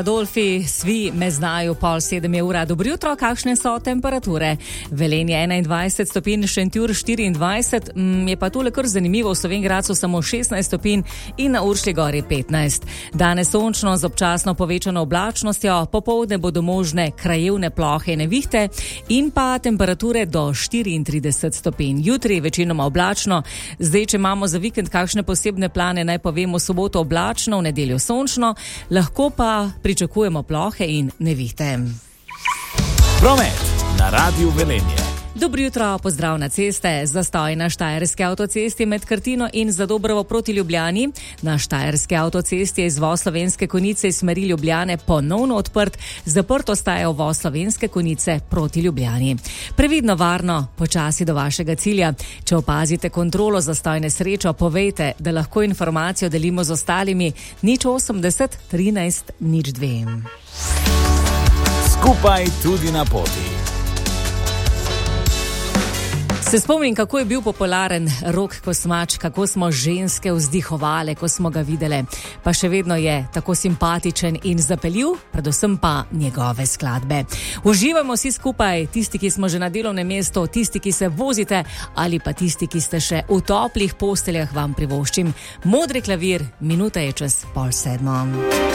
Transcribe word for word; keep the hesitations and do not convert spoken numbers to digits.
Adolfi, svi me znajo, pol sedem je ura. Dobro jutro, kakšne so temperature? Velenje enaindvajset stopinj, Šentjur štiriindvajset, mm, je pa tole kar zanimivo, v Slovenj Gradcu samo šestnajst stopinj in na Uršlji gori petnajst. Danes sončno z občasno povečano oblačnostjo, popoldne bodo možne krajevne plohe in nevihte in pa temperature do štiriintrideset stopinj. Jutri večinoma oblačno, zdaj, če imamo za vikend kakšne posebne plane, naj povemo, soboto oblačno, v nedeljo sončno, lahko pa pričakujemo plohe in nevihte. Promet na Radiu Velenje. Dobro jutro, pozdrav na ceste. Zastoj na Štajerski avtocesti med Krtino in Zadobrovo proti Ljubljani. Na Štajerski avtocesti je izvoz Slovenske Konjice iz smeri Ljubljane ponovno odprt, zaprt ostaja uvoz Slovenske Konjice proti Ljubljani. Previdno, varno, počasi do vašega cilja. Če opazite kontrolo zastoj nesrečo, povejte, da lahko informacijo delimo z ostalimi. nič osemdeset trinajst nič dve. Skupaj tudi na poti. Se spomnim, kako je bil popularen Rok Kosmač, kako smo ženske vzdihovale, ko smo ga videle. Pa še vedno je tako simpatičen in zapeljiv, predvsem pa njegove skladbe. Uživamo vsi skupaj, tisti, ki smo že na delovnem mestu, tisti, ki se vozite ali pa tisti, ki ste še v toplih posteljah, vam privoščim Modri klavir, minuta je čez pol sedmo.